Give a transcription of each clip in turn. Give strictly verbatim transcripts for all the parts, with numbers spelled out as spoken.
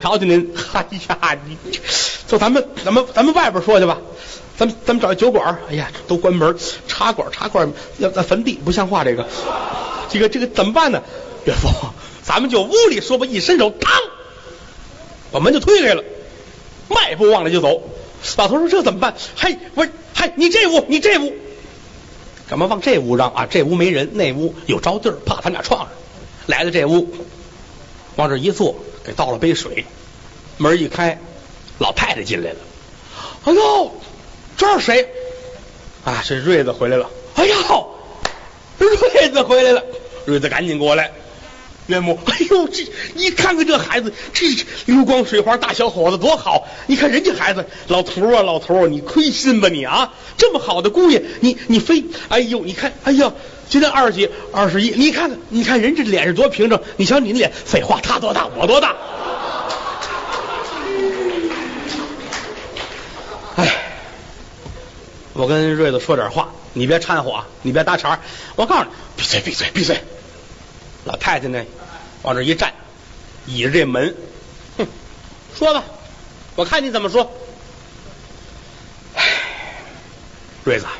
瞧瞧您，哎呀，你就咱们咱们咱们外边说去吧，咱们咱们找一酒馆，哎呀，都关门，茶馆茶馆要在坟地，不像话，这个这个这个怎么办呢？岳父，咱们就屋里说吧，一伸手，嘡，把门就推开了，迈步往里就走。老头说这怎么办？嘿，我嗨，你这屋你这屋干嘛往这屋让啊？这屋没人，那屋有着地儿，怕他们俩撞上。来了这屋，往这一坐，给倒了杯水，门一开，老太太进来了。哎呦，这是谁啊？是瑞子回来了。哎呦，瑞子回来了。瑞子赶紧过来，岳母，哎呦，这你看看这孩子，这流光水滑大小伙子多好！你看人家孩子，老头啊，老头，你亏心吧你啊！这么好的姑爷，你你非，哎呦，你看，哎呀，今天二几二十一，你看看，你看人这脸是多平整，你瞧你的脸，废话，他多大，我多大？哎，我跟瑞子说点话，你别掺和，你别搭茬，我告诉你，闭嘴，闭嘴，闭嘴！老太太呢，往这一站，倚着这门，哼，说吧，我看你怎么说。唉，瑞子，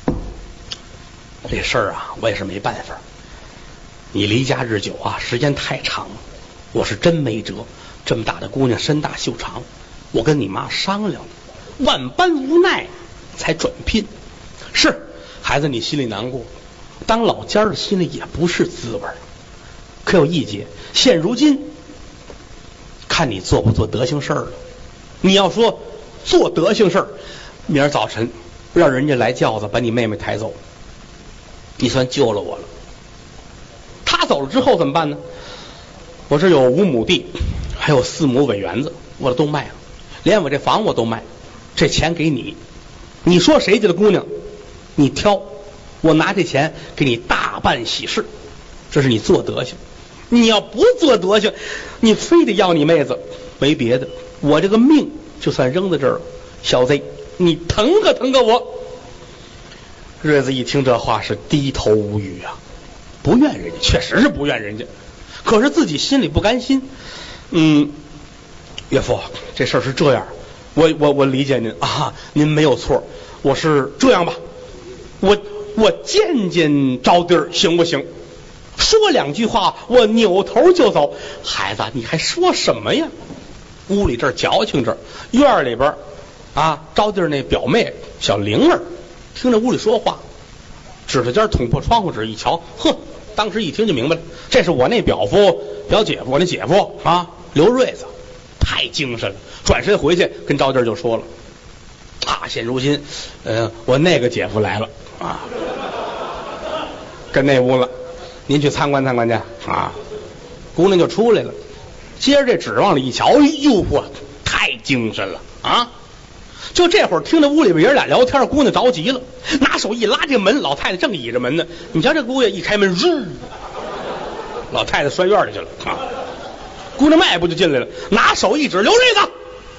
这事儿啊，我也是没办法。你离家日久啊，时间太长了，我是真没辙。这么大的姑娘，身大袖长，我跟你妈商量了，万般无奈才转聘。是，孩子，你心里难过，当老家的心里也不是滋味。可有一节，现如今看你做不做德行事儿了。你要说做德行事儿，明儿早晨让人家来轿子把你妹妹抬走，你算救了我了。他走了之后怎么办呢？我这有五亩地，还有四亩苇园子，我都卖了，连我这房我都卖，这钱给你，你说谁家的姑娘你挑，我拿这钱给你大办喜事，这是你做德行。你要不做德行，你非得要你妹子，没别的，我这个命就算扔在这儿了。小贼，你疼可疼可我。瑞子一听这话是低头无语啊，不怨人家，确实是不怨人家，可是自己心里不甘心。嗯，岳父，这事儿是这样，我我我理解您啊，您没有错，我是这样吧，我我见见招娣儿行不行？说两句话，我扭头就走。孩子，你还说什么呀？屋里这儿矫情着，院里边啊，招娣那表妹小玲儿听着屋里说话，指着家捅破窗户纸一瞧，呵，当时一听就明白了，这是我那表夫表姐夫，我那姐夫啊，刘瑞子，太精神了。转身回去跟招娣就说了，啊，现如今，呃，我那个姐夫来了啊，跟那屋了。您去参观参观去啊！姑娘就出来了，接着这纸往里一瞧，哎呦嚯，太精神了啊！就这会儿听着屋里边爷俩聊天，姑娘着急了，拿手一拉这门，老太太正倚着门呢。你瞧这姑爷一开门，日，老太太摔院里去了啊！姑娘迈步就进来了，拿手一指，刘瑞子，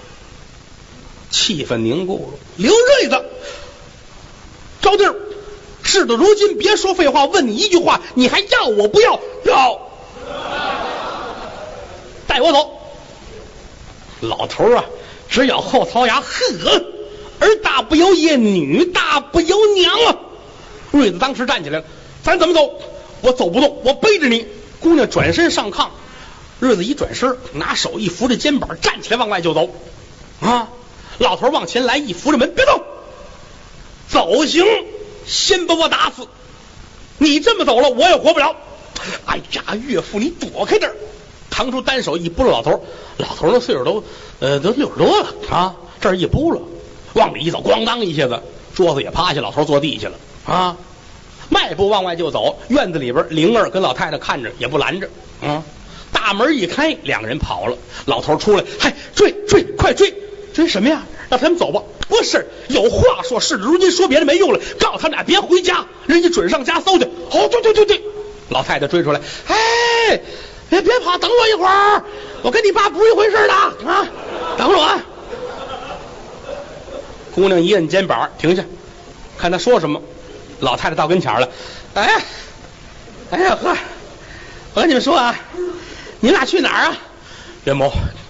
气氛凝固了。刘瑞子，招娣儿。事到如今，别说废话，问你一句话，你还要我不要？要，带我走。老头啊，直咬后槽牙，呵，儿大不由爷，女大不由娘啊！瑞子当时站起来了，咱怎么走？我走不动，我背着你。姑娘转身上炕，瑞子一转身，拿手一扶着肩膀，站起来往外就走。啊！老头往前来，一扶着门，别动，走行。先把我打死！你这么走了，我也活不了。哎呀，岳父，你躲开点儿！腾出单手一拨了老头，老头的岁数都呃都六十多了啊，这儿一拨了，往里一走，咣当一下子，桌子也趴下，老头坐地下了啊，迈步往外就走。院子里边，灵儿跟老太太看着也不拦着啊，大门一开，两个人跑了。老头出来，嗨，追追，快追！追什么呀？让他们走吧。不是，有话说，事如今说别的没用了，告诉他们俩别回家，人家准上家搜去。哦，对对对对，老太太追出来，哎，别别跑，等我一会儿，我跟你爸不是一回事的啊，等着我。姑娘一摁肩膀，停下，看他说什么。老太太到跟前了，哎，哎呀呵，我跟你们说啊，你俩去哪儿啊？岳母，